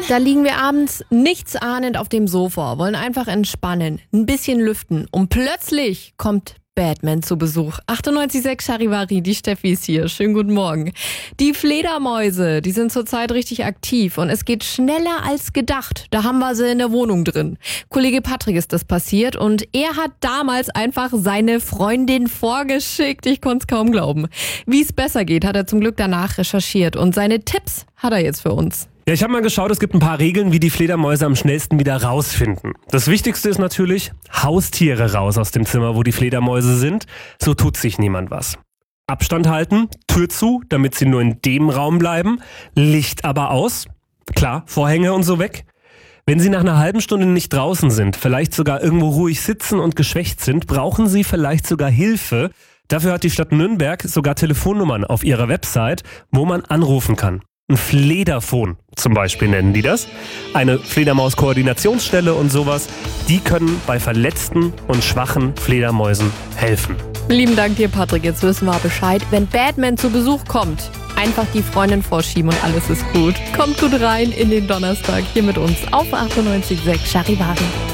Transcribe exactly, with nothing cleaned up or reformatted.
Da liegen wir abends nichtsahnend auf dem Sofa, wollen einfach entspannen, ein bisschen lüften und plötzlich kommt Batman zu Besuch. achtundneunzig Komma sechs Charivari, die Steffi ist hier. Schönen guten Morgen. Die Fledermäuse, die sind zurzeit richtig aktiv und es geht schneller als gedacht. Da haben wir sie in der Wohnung drin. Kollege Patrick ist das passiert und er hat damals einfach seine Freundin vorgeschickt. Ich konnte es kaum glauben. Wie es besser geht, hat er zum Glück danach recherchiert und seine Tipps hat er jetzt für uns. Ja, ich habe mal geschaut, es gibt ein paar Regeln, wie die Fledermäuse am schnellsten wieder rausfinden. Das Wichtigste ist natürlich, Haustiere raus aus dem Zimmer, wo die Fledermäuse sind. So tut sich niemand was. Abstand halten, Tür zu, damit sie nur in dem Raum bleiben. Licht aber aus. Klar, Vorhänge und so weg. Wenn sie nach einer halben Stunde nicht draußen sind, vielleicht sogar irgendwo ruhig sitzen und geschwächt sind, brauchen sie vielleicht sogar Hilfe. Dafür hat die Stadt Nürnberg sogar Telefonnummern auf ihrer Website, wo man anrufen kann. Ein Flederphon zum Beispiel nennen die das. Eine Fledermaus-Koordinationsstelle und sowas. Die können bei verletzten und schwachen Fledermäusen helfen. Lieben Dank dir, Patrick. Jetzt wissen wir Bescheid. Wenn Batman zu Besuch kommt, einfach die Freundin vorschieben und alles ist gut. Kommt gut rein in den Donnerstag hier mit uns auf achtundneunzig Komma sechs Charivari.